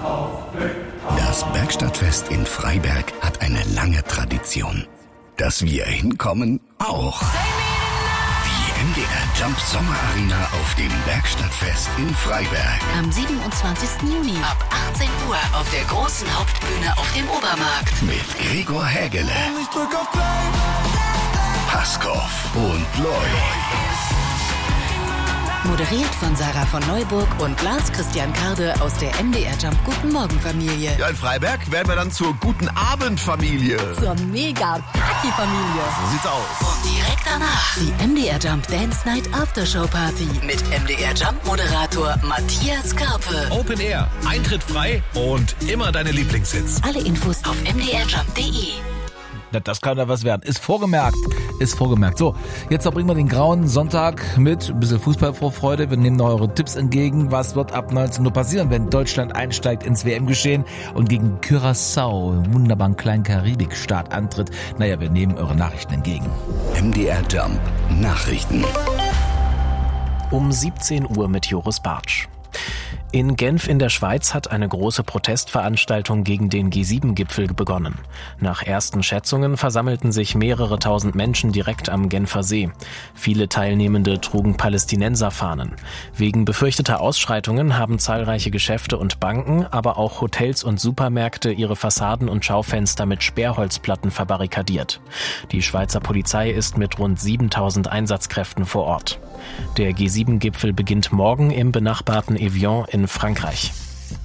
Das Bergstadtfest in Freiberg hat eine lange Tradition. Dass wir hinkommen, auch. Die MDR Jump Sommer Arena auf dem Bergstadtfest in Freiberg. Am 27. Juni ab 18 Uhr auf der großen Hauptbühne auf dem Obermarkt. Mit Gregor Hägele, Paskov und Loy. Moderiert von Sarah von Neuburg und Lars Christian Karde aus der MDR Jump Guten Morgen Familie. Ja, in Freiberg werden wir dann zur Guten Abend Familie. Zur Mega-Party-Familie. So sieht's aus. Und direkt danach die MDR Jump Dance Night Aftershow Party mit MDR Jump Moderator Matthias Karpe. Open Air, Eintritt frei und immer deine Lieblingshits. Alle Infos auf mdrjump.de. Das kann da was werden. Ist vorgemerkt. So, jetzt bringen wir den grauen Sonntag mit ein bisschen Fußballvorfreude. Wir nehmen noch eure Tipps entgegen. Was wird ab 19 Uhr passieren, wenn Deutschland einsteigt ins WM-Geschehen und gegen Curaçao, einen wunderbaren kleinen Karibikstaat, antritt? Naja, wir nehmen eure Nachrichten entgegen. MDR Jump Nachrichten. Um 17 Uhr mit Joris Bartsch. In Genf in der Schweiz hat eine große Protestveranstaltung gegen den G7-Gipfel begonnen. Nach ersten Schätzungen versammelten sich mehrere tausend Menschen direkt am Genfer See. Viele Teilnehmende trugen Palästinenserfahnen. Wegen befürchteter Ausschreitungen haben zahlreiche Geschäfte und Banken, aber auch Hotels und Supermärkte ihre Fassaden und Schaufenster mit Sperrholzplatten verbarrikadiert. Die Schweizer Polizei ist mit rund 7000 Einsatzkräften vor Ort. Der G7-Gipfel beginnt morgen im benachbarten Evian in Frankreich.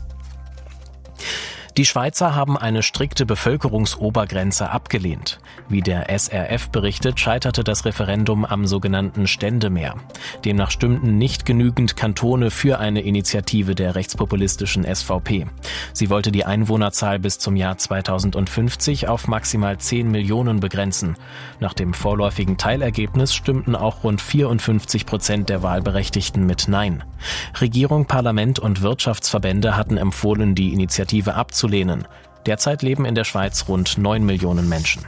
Die Schweizer haben eine strikte Bevölkerungsobergrenze abgelehnt. Wie der SRF berichtet, scheiterte das Referendum am sogenannten Ständemeer. Demnach stimmten nicht genügend Kantone für eine Initiative der rechtspopulistischen SVP. Sie wollte die Einwohnerzahl bis zum Jahr 2050 auf maximal 10 Millionen begrenzen. Nach dem vorläufigen Teilergebnis stimmten auch rund 54% der Wahlberechtigten mit Nein. Regierung, Parlament und Wirtschaftsverbände hatten empfohlen, die Initiative abzulehnen. Derzeit leben in der Schweiz rund 9 Millionen Menschen.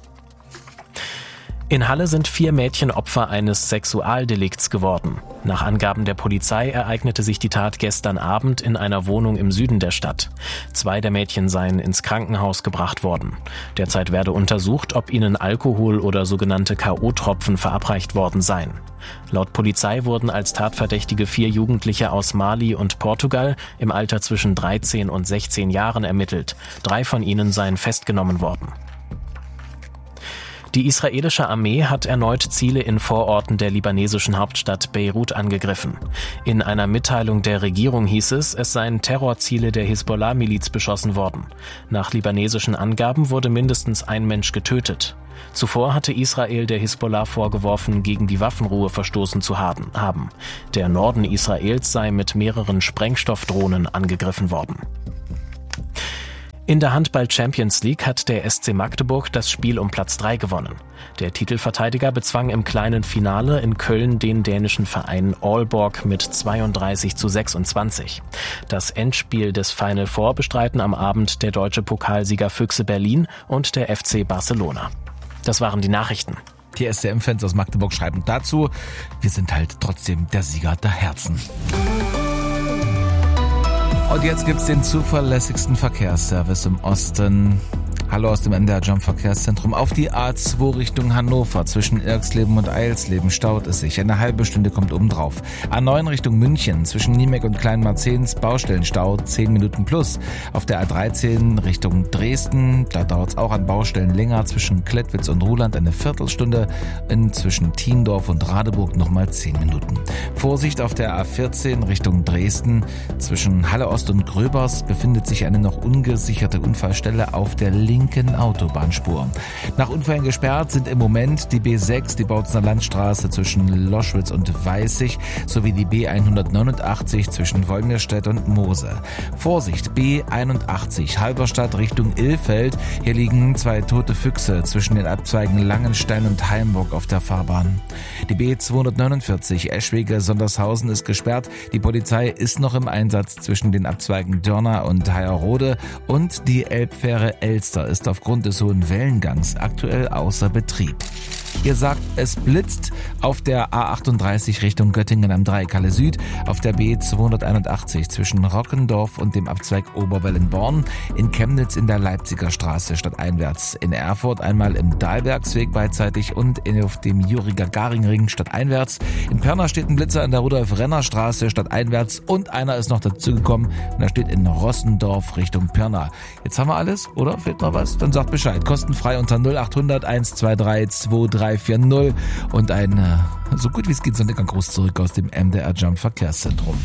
In Halle sind 4 Mädchen Opfer eines Sexualdelikts geworden. Nach Angaben der Polizei ereignete sich die Tat gestern Abend in einer Wohnung im Süden der Stadt. 2 der Mädchen seien ins Krankenhaus gebracht worden. Derzeit werde untersucht, ob ihnen Alkohol oder sogenannte K.O.-Tropfen verabreicht worden seien. Laut Polizei wurden als Tatverdächtige 4 Jugendliche aus Mali und Portugal im Alter zwischen 13 und 16 Jahren ermittelt. 3 von ihnen seien festgenommen worden. Die israelische Armee hat erneut Ziele in Vororten der libanesischen Hauptstadt Beirut angegriffen. In einer Mitteilung der Regierung hieß es seien Terrorziele der Hisbollah-Miliz beschossen worden. Nach libanesischen Angaben wurde mindestens ein Mensch getötet. Zuvor hatte Israel der Hisbollah vorgeworfen, gegen die Waffenruhe verstoßen zu haben. Der Norden Israels sei mit mehreren Sprengstoffdrohnen angegriffen worden. In der Handball-Champions League hat der SC Magdeburg das Spiel um Platz 3 gewonnen. Der Titelverteidiger bezwang im kleinen Finale in Köln den dänischen Verein Aalborg mit 32:26. Das Endspiel des Final Four bestreiten am Abend der deutsche Pokalsieger Füchse Berlin und der FC Barcelona. Das waren die Nachrichten. Die SCM-Fans aus Magdeburg schreiben dazu: Wir sind halt trotzdem der Sieger der Herzen. Und jetzt gibt's den zuverlässigsten Verkehrsservice im Osten. Hallo aus dem MDR Jump Verkehrszentrum. Auf die A2 Richtung Hannover zwischen Irxleben und Eilsleben staut es sich. Eine halbe Stunde kommt obendrauf. A9 Richtung München zwischen Niemek und Kleinmarzens Baustellenstau 10 Minuten plus. Auf der A13 Richtung Dresden, da dauert es auch an Baustellen länger, zwischen Klettwitz und Ruhland eine Viertelstunde. Zwischen Thiendorf und Radeburg nochmal 10 Minuten. Vorsicht auf der A14 Richtung Dresden. Zwischen Halle Ost und Gröbers befindet sich eine noch ungesicherte Unfallstelle auf der linken Autobahnspur. Nach Unfällen gesperrt sind im Moment die B6, die Bautzener Landstraße zwischen Loschwitz und Weißig, sowie die B189 zwischen Wolmirstedt und Moose. Vorsicht, B81 Halberstadt Richtung Ilfeld. Hier liegen 2 tote Füchse zwischen den Abzweigen Langenstein und Heimburg auf der Fahrbahn. Die B249 Eschwege-Sondershausen ist gesperrt. Die Polizei ist noch im Einsatz zwischen den Abzweigen Dörner und Heierode, und die Elbfähre Elster ist aufgrund des hohen Wellengangs aktuell außer Betrieb. Ihr sagt, es blitzt auf der A38 Richtung Göttingen am Dreieck-Halle Süd, auf der B281 zwischen Rockendorf und dem Abzweig Oberwellenborn, in Chemnitz in der Leipziger Straße stadteinwärts, in Erfurt einmal im Dahlbergsweg beidseitig und auf dem Juri-Gagarin-Ring stadteinwärts. In Pirna steht ein Blitzer in der Rudolf-Renner-Straße stadteinwärts und einer ist noch dazugekommen und da steht in Rossendorf Richtung Pirna. Jetzt haben wir alles, oder? Fehlt noch was? Dann sagt Bescheid. Kostenfrei unter 0800 123 2340 und ein so gut wie es geht sonniger Gruß zurück aus dem MDR Jump Verkehrszentrum.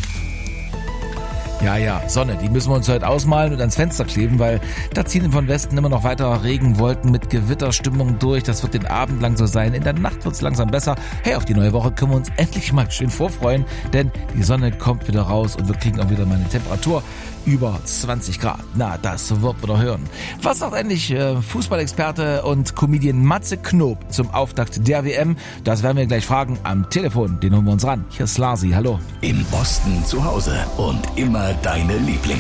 Ja, Sonne, die müssen wir uns heute ausmalen und ans Fenster kleben, weil da ziehen von Westen immer noch weiter Regenwolken mit Gewitterstimmung durch. Das wird den Abend lang so sein. In der Nacht wird es langsam besser. Hey, auf die neue Woche können wir uns endlich mal schön vorfreuen, denn die Sonne kommt wieder raus und wir kriegen auch wieder mal eine Temperatur über 20 Grad. Na, das wird wieder hören. Was sagt eigentlich Fußballexperte und Comedian Matze Knob zum Auftakt der WM? Das werden wir gleich fragen am Telefon. Den holen wir uns ran. Hier ist Larsi, hallo. Im Osten zu Hause und immer deine Lieblings